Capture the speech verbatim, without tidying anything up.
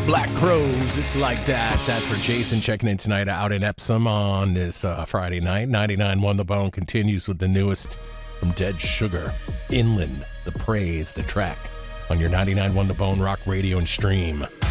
Black Crows, it's like that. That's for Jason checking in tonight out in Epsom on this uh, Friday night. ninety-nine one The Bone continues with the newest from Dead Sugar, Inland, The Praise, the track on your ninety-nine one The Bone Rock Radio and Stream.